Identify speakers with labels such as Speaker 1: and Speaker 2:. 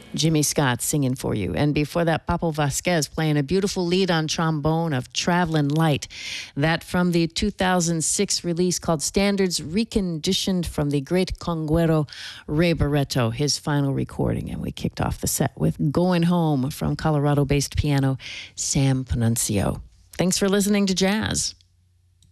Speaker 1: Jimmy Scott singing for you. And before that, Papo Vasquez playing a beautiful lead on trombone of Travelin' Light. That from the 2006 release called Standards, reconditioned from the great conguero Ray Barretto, his final recording. And we kicked off the set with Going Home from Colorado-based piano Sam Panunzio. Thanks for listening to Jazz.